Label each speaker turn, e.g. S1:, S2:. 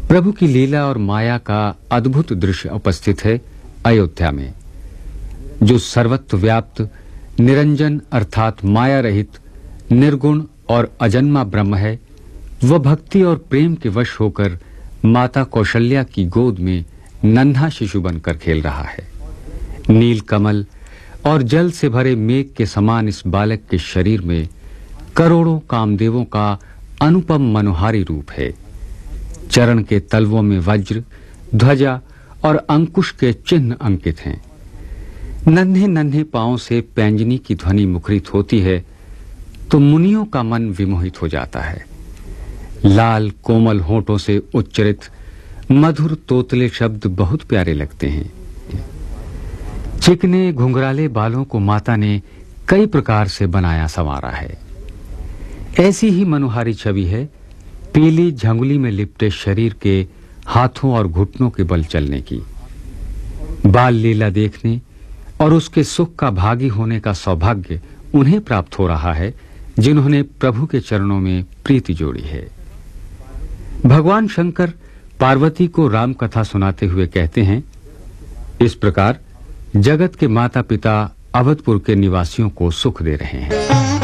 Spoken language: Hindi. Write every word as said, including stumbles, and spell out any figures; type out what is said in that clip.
S1: प्रभु की लीला और माया का अद्भुत दृश्य उपस्थित है अयोध्या में। जो सर्वत्र व्याप्त निरंजन अर्थात माया रहित निर्गुण और अजन्मा ब्रह्म है, वह भक्ति और प्रेम के वश होकर माता कौशल्या की गोद में नन्हा शिशु बनकर खेल रहा है। नील कमल और जल से भरे मेघ के समान इस बालक के शरीर में करोड़ों कामदेवों का अनुपम मनोहारी रूप है। चरण के तलवों में वज्र, ध्वजा और अंकुश के चिन्ह अंकित हैं। नन्हे नन्हे पांवों से पैंजनी की ध्वनि मुखरित होती है तो मुनियों का मन विमोहित हो जाता है। लाल कोमल होठों से उच्चरित मधुर तोतले शब्द बहुत प्यारे लगते हैं। चिकने घुंघराले बालों को माता ने कई प्रकार से बनाया संवारा है। ऐसी ही मनोहारी छवि है पीली झंगुली में लिपटे शरीर के हाथों और घुटनों के बल चलने की। बाल लीला देखने और उसके सुख का भागी होने का सौभाग्य उन्हें प्राप्त हो रहा है जिन्होंने प्रभु के चरणों में प्रीति जोड़ी है। भगवान शंकर पार्वती को राम कथा सुनाते हुए कहते हैं, इस प्रकार जगत के माता पिता अवधपुर के निवासियों को सुख दे रहे हैं।